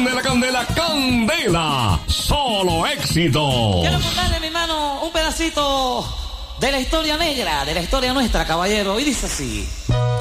Candela, candela, candela. Solo éxito. Quiero contarle, mi hermano, un pedacito de la historia negra, de la historia nuestra, caballero. Y dice así.